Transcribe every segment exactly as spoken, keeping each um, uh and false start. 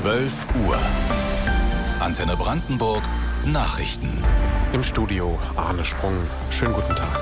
zwölf Uhr. Antenne Brandenburg Nachrichten. Im Studio Arne Sprung. Schönen guten Tag.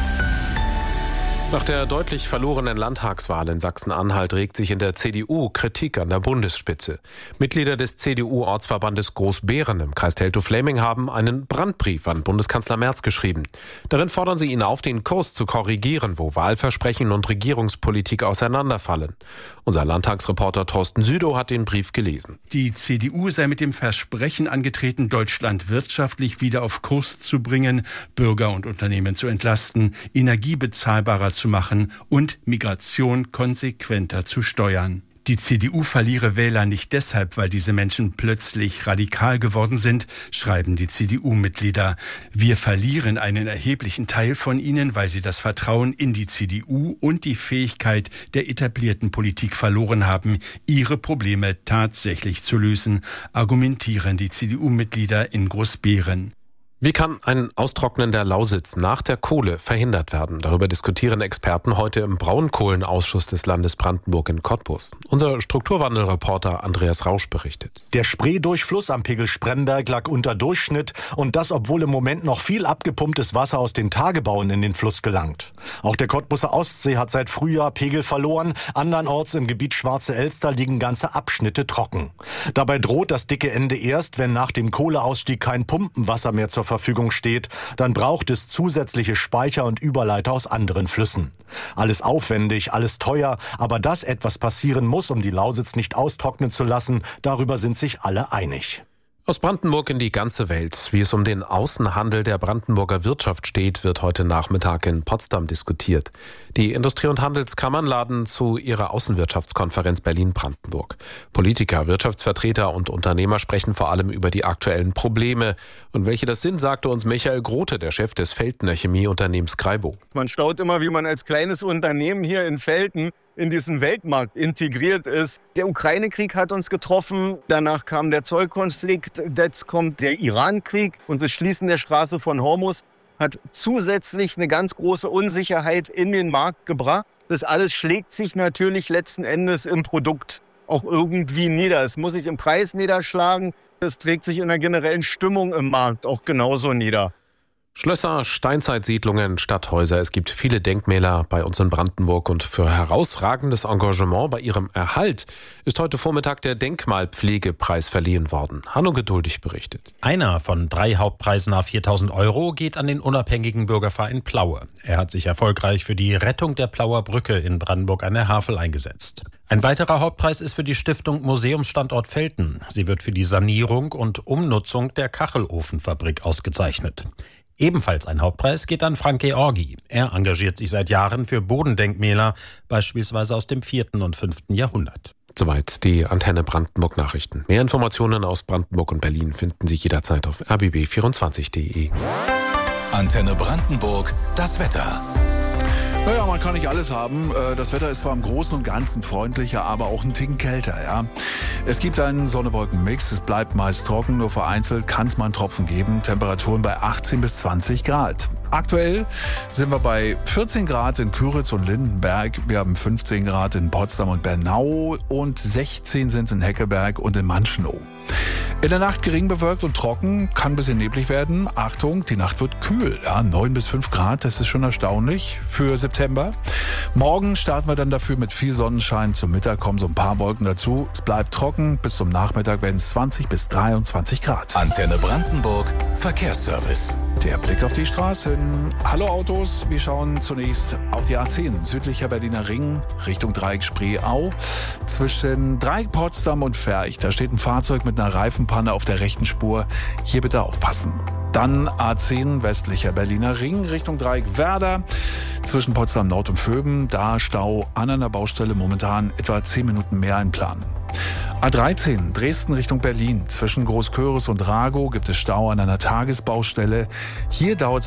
Nach der deutlich verlorenen Landtagswahl in Sachsen-Anhalt regt sich in der C D U Kritik an der Bundesspitze. Mitglieder des C D U-Ortsverbandes Großbeeren im Kreis Teltow-Fläming haben einen Brandbrief an Bundeskanzler Merz geschrieben. Darin fordern sie ihn auf, den Kurs zu korrigieren, wo Wahlversprechen und Regierungspolitik auseinanderfallen. Unser Landtagsreporter Thorsten Südow hat den Brief gelesen. Die C D U sei mit dem Versprechen angetreten, Deutschland wirtschaftlich wieder auf Kurs zu bringen, Bürger und Unternehmen zu entlasten, Energie bezahlbarer zu machen und Migration konsequenter zu steuern. Die C D U verliere Wähler nicht deshalb, weil diese Menschen plötzlich radikal geworden sind, schreiben die C D U-Mitglieder. Wir verlieren einen erheblichen Teil von ihnen, weil sie das Vertrauen in die C D U und die Fähigkeit der etablierten Politik verloren haben, ihre Probleme tatsächlich zu lösen, argumentieren die C D U-Mitglieder in Großbeeren. Wie kann ein Austrocknen der Lausitz nach der Kohle verhindert werden? Darüber diskutieren Experten heute im Braunkohlenausschuss des Landes Brandenburg in Cottbus. Unser Strukturwandelreporter Andreas Rausch berichtet. Der Spreedurchfluss am Pegel Spremberg lag unter Durchschnitt und das, obwohl im Moment noch viel abgepumptes Wasser aus den Tagebauen in den Fluss gelangt. Auch der Cottbuser Ostsee hat seit Frühjahr Pegel verloren. Andernorts im Gebiet Schwarze Elster liegen ganze Abschnitte trocken. Dabei droht das dicke Ende erst, wenn nach dem Kohleausstieg kein Pumpenwasser mehr zur Verfügung steht, dann braucht es zusätzliche Speicher und Überleiter aus anderen Flüssen. Alles aufwendig, alles teuer, aber dass etwas passieren muss, um die Lausitz nicht austrocknen zu lassen, darüber sind sich alle einig. Aus Brandenburg in die ganze Welt. Wie es um den Außenhandel der Brandenburger Wirtschaft steht, wird heute Nachmittag in Potsdam diskutiert. Die Industrie- und Handelskammern laden zu ihrer Außenwirtschaftskonferenz Berlin-Brandenburg. Politiker, Wirtschaftsvertreter und Unternehmer sprechen vor allem über die aktuellen Probleme. Und welche das sind, sagte uns Michael Grote, der Chef des Veltener Chemieunternehmens Craibo. Man staut immer, wie man als kleines Unternehmen hier in Velten in diesen Weltmarkt integriert ist. Der Ukraine-Krieg hat uns getroffen, danach kam der Zollkonflikt, jetzt kommt der Iran-Krieg und das Schließen der Straße von Hormuz hat zusätzlich eine ganz große Unsicherheit in den Markt gebracht. Das alles schlägt sich natürlich letzten Endes im Produkt auch irgendwie nieder. Es muss sich im Preis niederschlagen, es trägt sich in der generellen Stimmung im Markt auch genauso nieder. Schlösser, Steinzeitsiedlungen, Stadthäuser. Es gibt viele Denkmäler bei uns in Brandenburg und für herausragendes Engagement bei ihrem Erhalt ist heute Vormittag der Denkmalpflegepreis verliehen worden. Hanno Geduldig berichtet. Einer von drei Hauptpreisen nach viertausend Euro geht an den unabhängigen Bürgerverein Plaue. Er hat sich erfolgreich für die Rettung der Plauer Brücke in Brandenburg an der Havel eingesetzt. Ein weiterer Hauptpreis ist für die Stiftung Museumsstandort Velten. Sie wird für die Sanierung und Umnutzung der Kachelofenfabrik ausgezeichnet. Ebenfalls ein Hauptpreis geht an Frank Georgi. Er engagiert sich seit Jahren für Bodendenkmäler, beispielsweise aus dem vierten und fünften Jahrhundert. Soweit die Antenne Brandenburg Nachrichten. Mehr Informationen aus Brandenburg und Berlin finden Sie jederzeit auf r b b vierundzwanzig punkt d e. Antenne Brandenburg, das Wetter. Naja, man kann nicht alles haben. Das Wetter ist zwar im Großen und Ganzen freundlicher, aber auch ein Ticken kälter, ja. Es gibt einen Sonne-Wolken-Mix, es bleibt meist trocken, nur vereinzelt kann es mal einen Tropfen geben. Temperaturen bei achtzehn bis zwanzig Grad. Aktuell sind wir bei vierzehn Grad in Kyritz und Lindenberg. Wir haben fünfzehn Grad in Potsdam und Bernau und sechzehn sind es in Heckelberg und in Manschenow. In der Nacht gering bewölkt und trocken, kann ein bisschen neblig werden. Achtung, die Nacht wird kühl, ja, neun bis fünf Grad, das ist schon erstaunlich für September. Morgen starten wir dann dafür mit viel Sonnenschein. Zum Mittag kommen so ein paar Wolken dazu. Es bleibt trocken, bis zum Nachmittag werden es zwanzig bis dreiundzwanzig Grad. Antenne Brandenburg, Verkehrsservice. Der Blick auf die Straßen. Hallo Autos, wir schauen zunächst auf die A zehn, südlicher Berliner Ring, Richtung Dreieck Spreeau. Zwischen Dreieck Potsdam und Ferch, da steht ein Fahrzeug mit einer Reifenpanne auf der rechten Spur. Hier bitte aufpassen. Dann A zehn, westlicher Berliner Ring, Richtung Dreieck Werder. Zwischen Potsdam Nord und Vöben, da Stau an einer Baustelle, momentan etwa zehn Minuten mehr einplanen. A dreizehn, Dresden Richtung Berlin. Zwischen Großköris und Ragow gibt es Stau an einer Tagesbaustelle. Hier dauert es